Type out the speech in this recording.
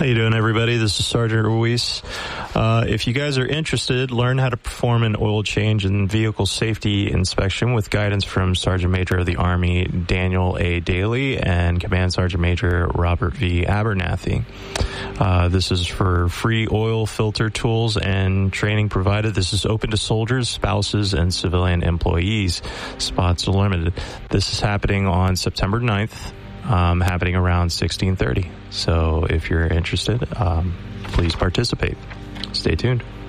How you doing, everybody? This is Sergeant Ruiz. If you guys are interested, learn how to perform an oil change and vehicle safety inspection with guidance from Sergeant Major of the Army Daniel A. Daly and Command Sergeant Major Robert V. Abernathy. This is for free oil filter tools and training provided. This is open to soldiers, spouses, and civilian employees. Spots are limited. This is happening on September 9th. Happening around 16:30. So if you're interested, please participate. Stay tuned.